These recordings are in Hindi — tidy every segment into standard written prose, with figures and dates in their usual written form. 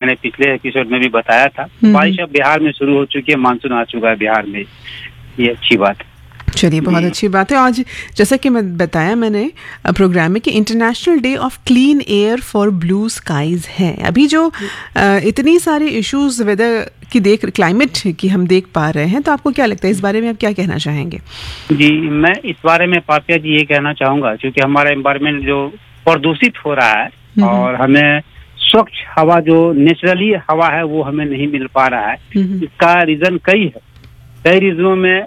मैंने पिछले एपिसोड में भी बताया था, बारिश अब बिहार में शुरू हो चुकी है, मानसून आ चुका है बिहार में, ये अच्छी बात है। चलिए, बहुत अच्छी बात है। आज जैसा कि मैं बताया मैंने प्रोग्राम में कि international day of clean air for blue skies है। अभी जो इतनी सारे इश्यूज वेदर की क्लाइमेट की हम देख पा रहे हैं, तो आपको क्या लगता है इस बारे में आप क्या कहना चाहेंगे? जी, मैं इस बारे में पापिया जी ये कहना चाहूँगा, क्योंकि हमारा एनवायरमेंट जो प्रदूषित हो रहा है और हमें स्वच्छ हवा जो नेचुरली हवा है वो हमें नहीं मिल पा रहा है। इसका रीज़न कई रीजनों में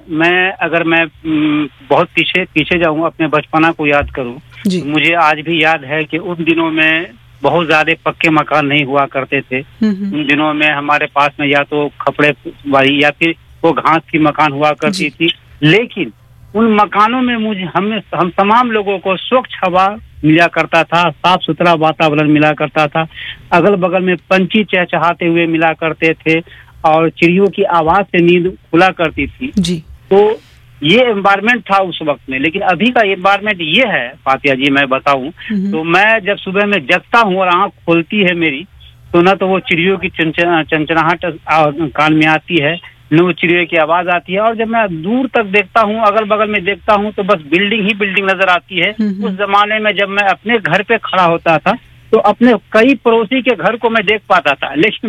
मैं बहुत पीछे जाऊँ, अपने बचपना को याद करूँ, तो मुझे आज भी याद है कि उन दिनों में बहुत ज्यादा पक्के मकान नहीं हुआ करते थे। उन दिनों में हमारे पास में या तो खपड़े वाली या फिर वो घास की मकान हुआ करती थी, लेकिन उन मकानों में हम तमाम लोगों को स्वच्छ हवा मिला करता था, साफ सुथरा वातावरण मिला करता था, अगल बगल में पंछी चहचहाते हुए मिला करते थे और चिड़ियों की आवाज से नींद खुला करती थी जी। तो ये एनवायरमेंट था उस वक्त में। लेकिन अभी का एनवायरमेंट ये है फातिया जी, मैं बताऊं तो मैं जब सुबह में जगता हूँ और आँख खोलती है मेरी, तो न तो वो चिड़ियों की चंचनाहट कान में आती है, न वो चिड़ियों की आवाज आती है, और जब मैं दूर तक देखता हूँ, अगल बगल में देखता हूँ, तो बस बिल्डिंग ही बिल्डिंग नजर आती है। उस जमाने में जब मैं अपने घर पे खड़ा होता था तो अपने कई पड़ोसी के घर को मैं देख पाता था, लेकिन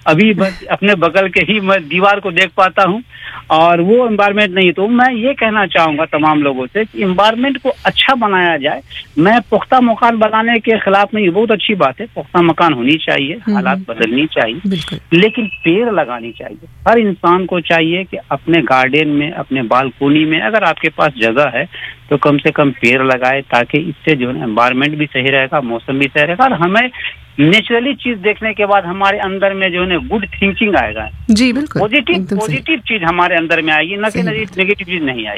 बस अपने बगल के ही मैं दीवार को देख पाता हूँ और वो एनवायरमेंट नहीं। तो मैं ये कहना चाहूंगा तमाम लोगों से कि एनवायरमेंट को अच्छा बनाया जाए। मैं पुख्ता मकान बनाने के खिलाफ नहीं, बहुत अच्छी बात है, पुख्ता मकान होनी चाहिए, हालात बदलनी चाहिए, लेकिन पेड़ लगानी चाहिए। हर इंसान को चाहिए कि अपने गार्डन में, अपने बालकोनी में अगर आपके पास जगह है तो कम से कम पेड़ लगाए, ताकि इससे जो है एनवायरमेंट भी सही रहेगा, मौसम भी सही रहेगा और हमें नेचुरली चीज देखने के बाद हमारे अंदर में जो है ना गुड थिंकिंग आएगा। जी बिल्कुल, पॉजिटिव चीज हमारे अंदर में आएगी, न कि नेगेटिव चीज नहीं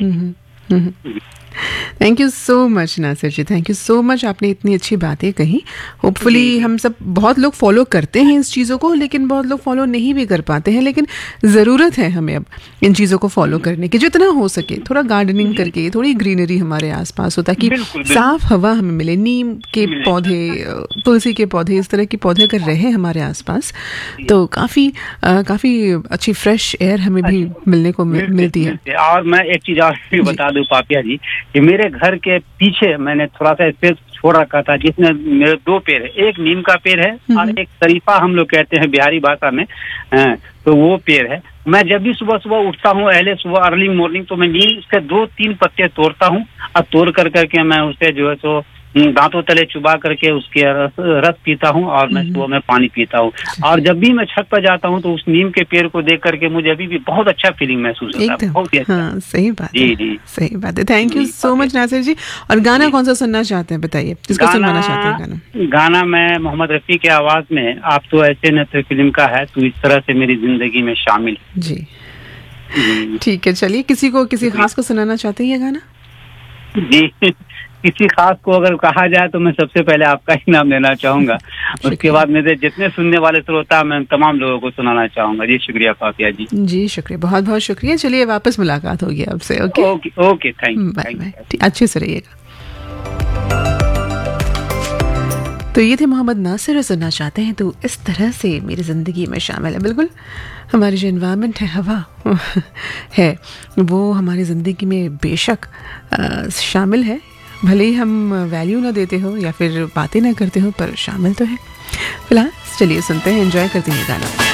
आएगी। Thank you so much Nasir ji, thank you so much, आपने इतनी अच्छी बातें कही। होपफुली हम सब, बहुत लोग फॉलो करते हैं इस चीज़ों को, लेकिन बहुत लोग फॉलो नहीं भी कर पाते हैं, लेकिन ज़रूरत है हमें अब इन चीज़ों को फॉलो करने की, जितना हो सके थोड़ा गार्डनिंग करके, थोड़ी ग्रीनरी हमारे आसपास हो, ताकि साफ हवा हमें मिले। नीम के पौधे, तुलसी के पौधे, इस तरह के पौधे अगर रहे हमारे आसपास तो काफ़ी अच्छी फ्रेश एयर हमें भी मिलने को मिलती है। और मैं एक चीज़ और भी बता दूँ पापिया जी कि मेरे घर के पीछे मैंने थोड़ा सा स्पेस छोड़ रखा था, जिसमें मेरे 2 पेड़ है, एक नीम का पेड़ है और एक शरीफा हम लोग कहते हैं बिहारी भाषा में, तो वो पेड़ है। मैं जब भी सुबह सुबह उठता हूँ, पहले सुबह अर्ली मॉर्निंग, तो मैं नीम के 2-3 पत्ते तोड़ता हूँ और तोड़ करके मैं उसे जो है सो दांतों तले चुबा करके उसके रस पीता हूँ और मैं सुबह में पानी पीता हूँ। और जब भी मैं छत पर जाता हूँ तो उस नीम के पेड़ को देख करके मुझे अभी भी बहुत अच्छा फीलिंग महसूस होता है, बहुत ही अच्छा। हाँ, सही बात है, जी सही बात है। Thank you so much Nasir जी। और गाना कौन सा सुनना चाहते हैं, बताइए, किसको सुनवाना चाहते हैं गाना? मैं मोहम्मद रफी की आवाज में आप तो ऐसे न थे फिल्म का है, तू इस तरह से मेरी जिंदगी में शामिल जी। ठीक है, चलिए, किसी खास को सुनाना चाहते हैं ये गाना? जी, किसी खास को अगर कहा जाए तो मैं सबसे पहले आपका ही नाम लेना चाहूंगा, उसके बाद मेरे जितने सुनने वाले श्रोता, मैं तमाम लोगों को सुनाना चाहूंगा। जी शुक्रिया फातिया जी। जी शुक्रिया, बहुत बहुत शुक्रिया। चलिए, वापस मुलाकात होगी आपसे। ओके, थैंक यू, बाय, अच्छे से रहिएगा। तो ये थे मोहम्मद नासिर, सुनना चाहते हैं तो इस तरह से मेरी ज़िंदगी में शामिल है। बिल्कुल, हमारी जो एनवायरनमेंट है, हवा है, वो हमारी ज़िंदगी में बेशक शामिल है, भले ही हम वैल्यू ना देते हो या फिर बातें ना करते हो, पर शामिल तो है। फिलहाल चलिए सुनते हैं, एंजॉय करते हैं गाना।